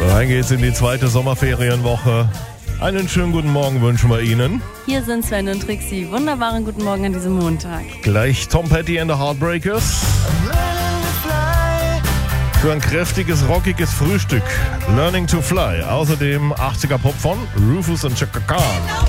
Rein geht's in die zweite Sommerferienwoche. Einen schönen guten Morgen wünschen wir Ihnen. Hier sind Sven und Trixie. Wunderbaren guten Morgen an diesem Montag. Gleich Tom Petty and the Heartbreakers. Für ein kräftiges, rockiges Frühstück. Learning to Fly. Außerdem 80er Pop von Rufus und Chaka Khan.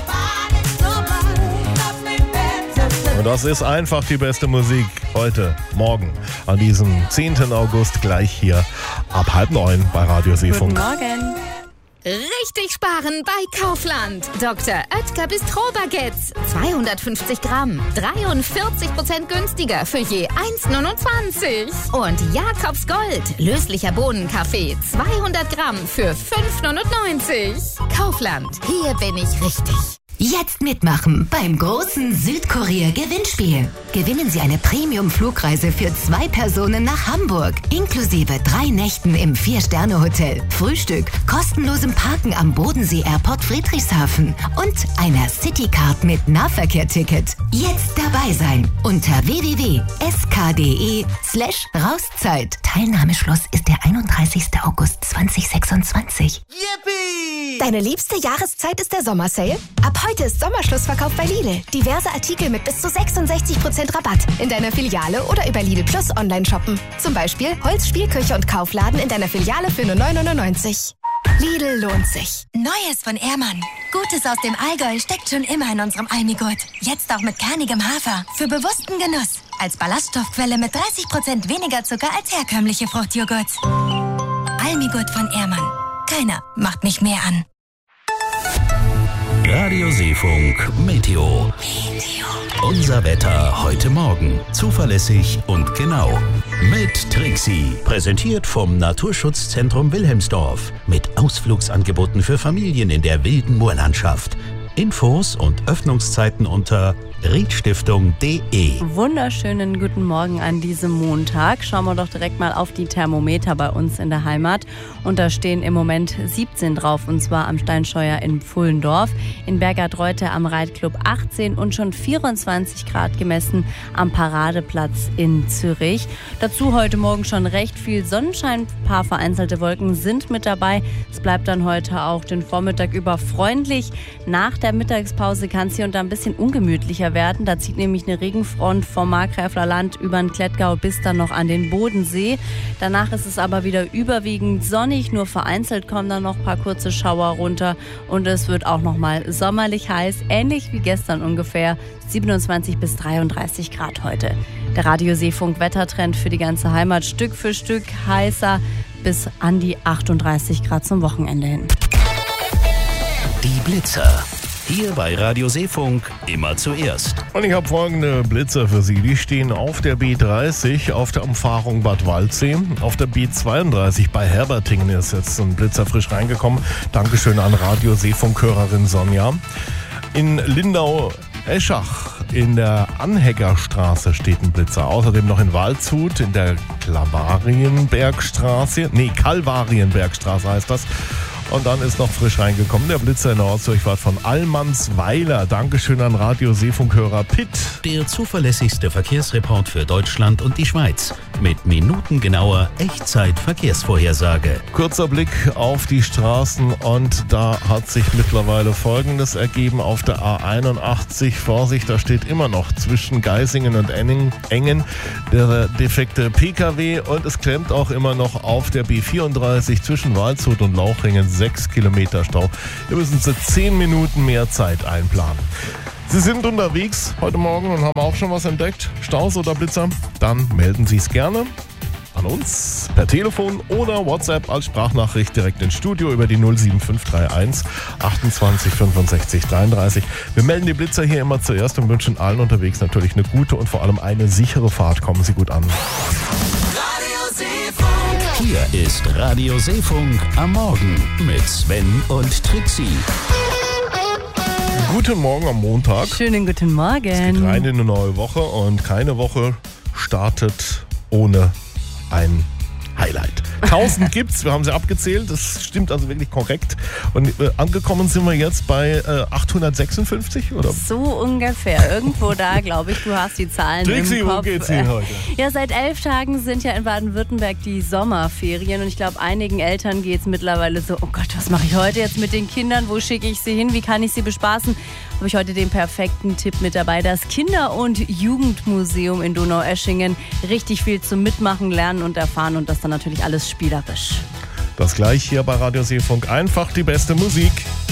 Und das ist einfach die beste Musik heute, morgen, an diesem 10. August, gleich hier ab 8:30 bei Radio Seefunk. Guten Morgen. Richtig sparen bei Kaufland. Dr. Oetker Bistro-Baguettes. 250 Gramm. 43% günstiger für je 1,29. Und Jakobs Gold. Löslicher Bohnenkaffee. 200 Gramm für 5,99. Kaufland. Hier bin ich richtig. Jetzt mitmachen beim großen Südkorea-Gewinnspiel. Gewinnen Sie eine Premium-Flugreise für 2 Personen nach Hamburg, inklusive 3 Nächten im 4-Sterne-Hotel, Frühstück, kostenlosem Parken am Bodensee Airport Friedrichshafen und einer Citycard mit Nahverkehr-Ticket. Jetzt dabei sein unter www.sk.de/Rauszeit. Teilnahmeschluss ist der 31. August 2026. Yippie! Deine liebste Jahreszeit ist der Sommersale? Ab heute ist Sommerschlussverkauf bei Lidl. Diverse Artikel mit bis zu 66% Rabatt. In deiner Filiale oder über Lidl Plus online shoppen. Zum Beispiel Holz, Spielküche und Kaufladen in deiner Filiale für nur 9,99 €. Lidl lohnt sich. Neues von Ehrmann. Gutes aus dem Allgäu steckt schon immer in unserem Almigurt. Jetzt auch mit kernigem Hafer. Für bewussten Genuss. Als Ballaststoffquelle mit 30% weniger Zucker als herkömmliche Fruchtjoghurt. Almigurt von Ehrmann. Keiner macht mich mehr an. Radio Seefunk Meteo. Unser Wetter heute Morgen. Zuverlässig und genau. Mit Trixie. Präsentiert vom Naturschutzzentrum Wilhelmsdorf. Mit Ausflugsangeboten für Familien in der wilden Moorlandschaft. Infos und Öffnungszeiten unter riedstiftung.de. Wunderschönen guten Morgen an diesem Montag. Schauen wir doch direkt mal auf die Thermometer bei uns in der Heimat. Und da stehen im Moment 17 drauf, und zwar am Steinscheuer in Pfullendorf, in Bergerdreute am Reitclub 18 und schon 24 Grad gemessen am Paradeplatz in Zürich. Dazu heute Morgen schon recht viel Sonnenschein, ein paar vereinzelte Wolken sind mit dabei. Es bleibt dann heute auch den Vormittag über freundlich. Nach der Mittagspause kann es hier und da ein bisschen ungemütlicher werden. Da zieht nämlich eine Regenfront vom Markgräfler Land über den Klettgau bis dann noch an den Bodensee. Danach ist es aber wieder überwiegend sonnig, nur vereinzelt kommen dann noch ein paar kurze Schauer runter und es wird auch noch mal sommerlich heiß, ähnlich wie gestern ungefähr, 27 bis 33 Grad heute. Der Radio Seefunk Wettertrend für die ganze Heimat, Stück für Stück heißer bis an die 38 Grad zum Wochenende hin. Die Blitzer. Hier bei Radio Seefunk immer zuerst. Und ich habe folgende Blitzer für Sie. Die stehen auf der B30, auf der Umfahrung Bad Waldsee. Auf der B32 bei Herbertingen ist jetzt ein Blitzer frisch reingekommen. Dankeschön an Radio Seefunk-Hörerin Sonja. In Lindau-Eschach in der Anheckerstraße steht ein Blitzer. Außerdem noch in Waldshut in der Kalvarienbergstraße heißt das. Und dann ist noch frisch reingekommen der Blitzer in der Ortsdurchfahrt von Allmannsweiler. Dankeschön an Radio Seefunkhörer Pitt. Der zuverlässigste Verkehrsreport für Deutschland und die Schweiz. Mit minutengenauer Echtzeit-Verkehrsvorhersage. Kurzer Blick auf die Straßen und da hat sich mittlerweile Folgendes ergeben. Auf der A81, Vorsicht, da steht immer noch zwischen Geisingen und Engen der defekte PKW und es klemmt auch immer noch auf der B34 zwischen Waldshut und Lauchringen 6 Kilometer Stau. Wir müssen Sie 10 Minuten mehr Zeit einplanen. Sie sind unterwegs heute Morgen und haben auch schon was entdeckt, Staus oder Blitzer? Dann melden Sie es gerne an uns per Telefon oder WhatsApp als Sprachnachricht direkt ins Studio über die 07531 28 65 33. Wir melden die Blitzer hier immer zuerst und wünschen allen unterwegs natürlich eine gute und vor allem eine sichere Fahrt. Kommen Sie gut an. Hier ist Radio Seefunk am Morgen mit Sven und Trixie. Guten Morgen am Montag. Schönen guten Morgen. Es geht rein in eine neue Woche und keine Woche startet ohne ein Highlight. 1000 gibt's, wir haben sie abgezählt, das stimmt also wirklich korrekt. Und angekommen sind wir jetzt bei 856, oder? So ungefähr, irgendwo da, glaube ich, du hast die Zahlen Trixi, im Kopf. wo geht's hin heute? Ja, seit 11 Tagen sind ja in Baden-Württemberg die Sommerferien und ich glaube, einigen Eltern geht's mittlerweile so, oh Gott, was mache ich heute jetzt mit den Kindern, wo schicke ich sie hin, wie kann ich sie bespaßen? Habe ich heute den perfekten Tipp mit dabei, das Kinder- und Jugendmuseum in Donaueschingen. Richtig viel zum Mitmachen, Lernen und Erfahren und das dann natürlich alles spielerisch. Das gleich hier bei Radio Seefunk. Einfach die beste Musik.